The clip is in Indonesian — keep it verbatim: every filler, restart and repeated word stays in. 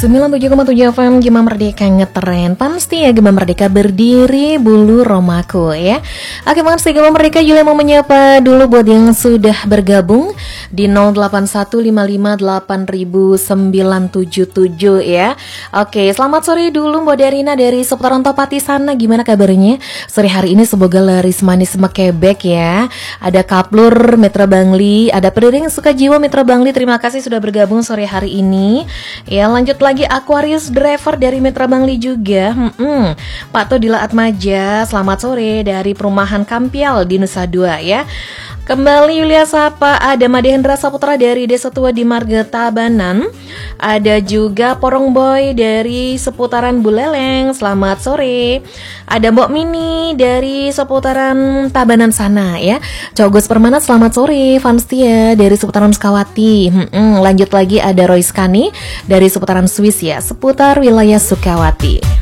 sembilan puluh tujuh koma tujuh F M Gema Merdeka ngetren. Pasti ya Gema Merdeka berdiri bulu romaku ya. Oke, pasti Gema Merdeka juga mau menyapa dulu buat yang sudah bergabung di nol delapan satu lima lima delapan sembilan tujuh tujuh ya. Oke, selamat sore dulu Mbak Darina dari seputaran Topati sana. Gimana kabarnya? Sore hari ini semoga laris manis mekebek ya. Ada Kaplur Mitra Bangli, ada Pedering Sukajiwa Mitra Bangli. Terima kasih sudah bergabung sore hari ini. Ya, lanjut lagi Aquarius Driver dari Mitra Bangli juga. Hmm-mm. Pak Todila Atmaja, selamat sore dari Perumahan Kampial di Nusa Dua ya. Kembali Yulia Sapa, ada Madehendra Saputra dari Desa Tua di Marga Tabanan. Ada juga Porong Boy dari seputaran Buleleng, selamat sore. Ada Mbok Mini dari seputaran Tabanan sana ya. Cogos Permana, selamat sore. Fanstia dari seputaran Sukawati. Hmm, lanjut lagi ada Roy Skani dari seputaran Swiss ya, seputar wilayah Sukawati.